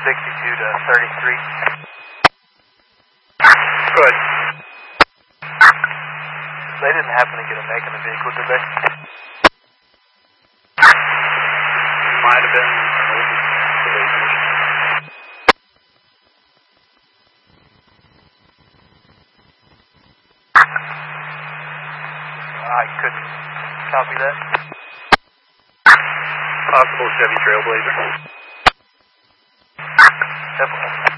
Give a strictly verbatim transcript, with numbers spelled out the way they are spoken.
sixty-two to thirty-three. Good. They didn't happen to get a make in the vehicle, did they? Might have been. I couldn't copy that. Possible Chevy Trailblazer. Definitely.